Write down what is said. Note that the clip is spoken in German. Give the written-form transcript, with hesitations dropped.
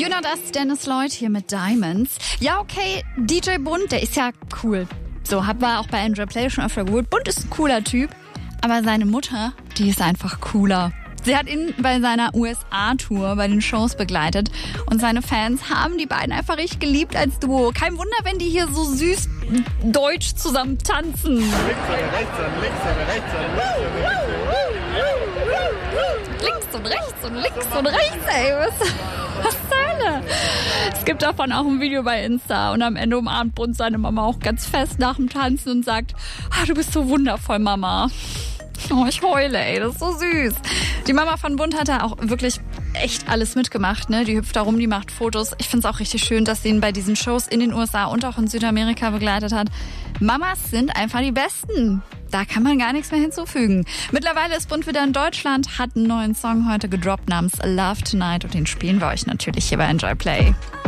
You Know Das, Dennis Lloyd hier mit Diamonds. Ja, okay, DJ Bund, der ist ja cool. So, war auch bei Enjoy Play schon öfter geholt. Bund ist ein cooler Typ, aber seine Mutter, die ist einfach cooler. Sie hat ihn bei seiner USA-Tour, bei den Shows begleitet und seine Fans haben die beiden einfach richtig geliebt als Duo. Kein Wunder, wenn die hier so süß deutsch zusammen tanzen. Links oder rechts und links oder rechts und links und rechts und links und rechts, ey, was zur Hölle? Es gibt davon auch ein Video bei Insta und am Ende umarmt Bund seine Mama auch ganz fest nach dem Tanzen und sagt, du bist so wundervoll, Mama. Oh, ich heule, ey, das ist so süß. Die Mama von Bund hat da auch wirklich echt alles mitgemacht, ne? Die hüpft da rum, die macht Fotos. Ich find's auch richtig schön, dass sie ihn bei diesen Shows in den USA und auch in Südamerika begleitet hat. Mamas sind einfach die Besten. Da kann man gar nichts mehr hinzufügen. Mittlerweile ist Bund wieder in Deutschland, hat einen neuen Song heute gedroppt namens Love Tonight und den spielen wir euch natürlich hier bei Enjoy Play.